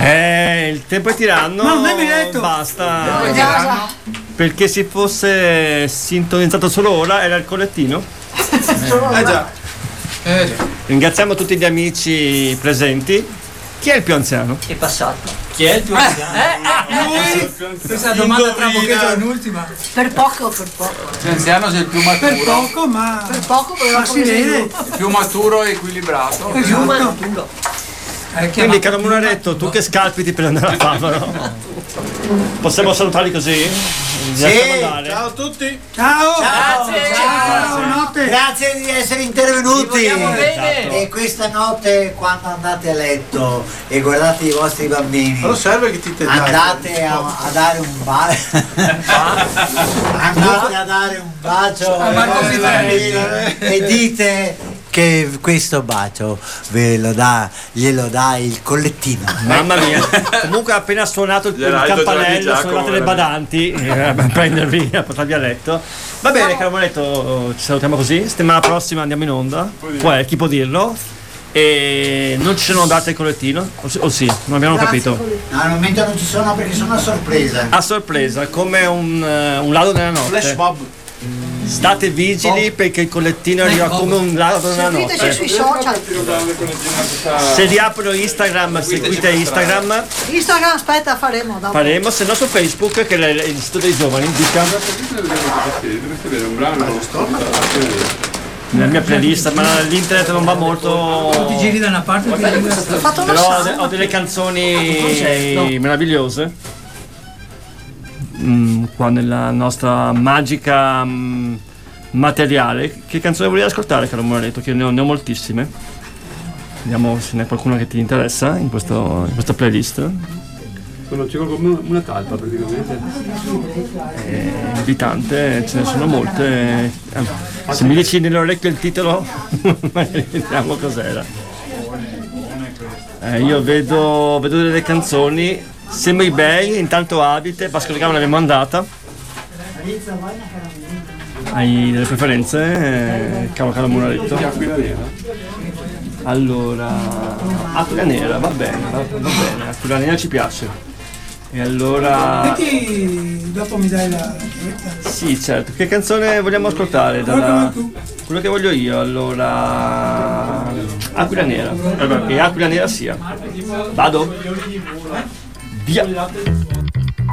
Il tempo è tiranno. Ma non è diretto. Basta. Perché si fosse sintonizzato solo ora era il collettino. Già. Ringraziamo tutti gli amici presenti. Chi è il più anziano? È passato. Chi è il tuo Questa domanda tra pochettino è un'ultima. Per poco. Più anziano sei il più maturo. Per poco, ma Ma si vede. Il più maturo e equilibrato. Esatto. Quindi caro Munaretto, tu che scalpiti per andare a Favaro, possiamo salutarli così? Ciao a tutti. Ciao. Grazie. Notte. Grazie di essere intervenuti. bene. E questa notte, quando andate a letto e guardate i vostri bambini, Non serve che ti tentai. andate a dare un bacio. Andate a dare un bacio ai Marco vostri bambini Vitale. e dite che questo bacio glielo dà il collettino. Mamma mia. Comunque ha appena suonato il Geraldo campanello, Giovanni sono andate le Giacomo, badanti a prendervi, a portarvi a letto. Va bene, caro Munaretto, ci salutiamo così. Settimana prossima andiamo in onda. Chi può dirlo? E non ci sono date il collettino? O sì? Non abbiamo capito. No, al momento non ci sono perché sono a sorpresa. A sorpresa, come un ladro nella Flash notte. Bob. State vigili perché il collettino arriva come un ladro nella Seguiteci notte. sui social. Se riapro Instagram, seguite Instagram, Aspetta, faremo dopo. faremo, se no su Facebook che è l'Istituto dei Giovani, dica nella mia playlist, ma l'internet non va molto. Ti giri da una parte e ti giri dall'altra. Ho fatto una Però sala. ho delle canzoni meravigliose. Qua nella nostra magica materiale. Che canzone volevi ascoltare, caro Munaretto? Che ne ho moltissime. Vediamo se ne è qualcuna che ti interessa in questa playlist. Quello c'è come una talpa praticamente. È invitante, ce ne sono molte. Se mi dici nell'orecchio il titolo, vediamo cos'era. Io vedo delle canzoni. Sembri bei, intanto abite, Pasco di Gama l'abbiamo andata. Hai delle preferenze, caro Munaretto? Aquila nera. Allora, Aquila Nera, va bene, Aquila Nera ci piace. E allora, Metti, dopo mi dai la chiavetta. sì certo, che canzone vogliamo ascoltare? Quello che voglio io, allora, Aquila Nera, e Aquila Nera sia. Vado? Via!